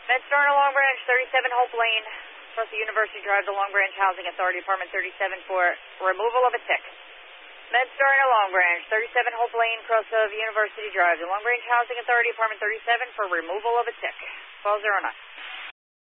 MedStar in Long Branch, 37 Hope Lane, across the University Drive, the Long Branch Housing Authority, Department 37 for removal of a tick. MedStar in Long Branch, 37 Hope Lane, across of University Drive, the Long Branch Housing Authority, Department 37 for removal of a tick. 1209.